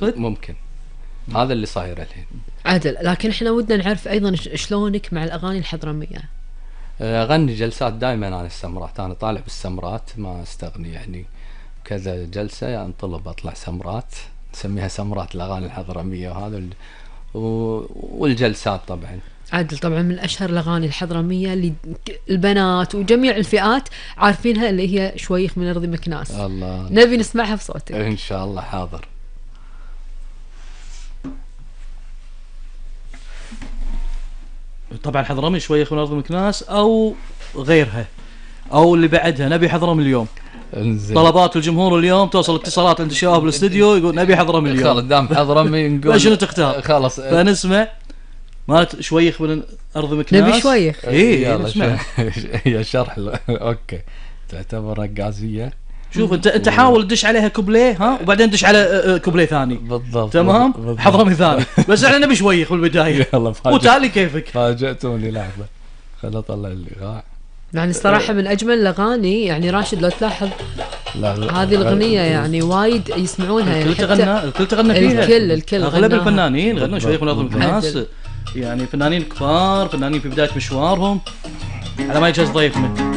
اعتقد ممكن هذا اللي صاير الحين. عدل، لكن احنا ودنا نعرف ايضا شلونك مع الاغاني الحضرميه. اغني جلسات دائما عن السمرات، انا طالع بالسمرات ما استغني يعني، كذا جلسه يعني انطلب اطلع سمرات، نسميها سمرات الاغاني الحضرميه وهذا والجلسات طبعا. عدل طبعا من اشهر الاغاني الحضرميه اللي البنات وجميع الفئات عارفينها اللي هي شويخ من ارض مكناس. الله، نبي نسمعها بصوتك ان شاء الله. حاضر. طبعا حضرمي شويخ من ارض مكناس او غيرها او اللي بعدها. نبي حضرمي اليوم. انزين. طلبات الجمهور اليوم، توصل اتصالات عند الشباب بالاستديو يقول نبي حضرمي اليوم. خلاص دام حضرمي نقول شنو تختار؟ خلاص فنسمع مالت شويخ من ارض مكناس. نبي شويخ. اي نسمع. هي شرح اوكي، تعتبر رقازيه. شوف انت حاول تدش عليها كوبليه ها، وبعدين دش على كوبليه ثاني. بالضبط. تمام. بالضبط. حضرمي ثاني بس احنا نبي شويخ بالبدايه. يلا وتالي كيفك. فاجأتوني لحظه، خل اطلع الايقاع. يعني الصراحه من اجمل الاغاني، يعني راشد لو تلاحظ هذه الاغنيه يعني وايد يسمعونها، يعني الكل تغنى فيها. الكل اغلب الفنانين غنوا شويخ من ارض مكناس، يعني فنانين كبار، فنانين في بدايه مشوارهم. على ما يجهز ضيفنا.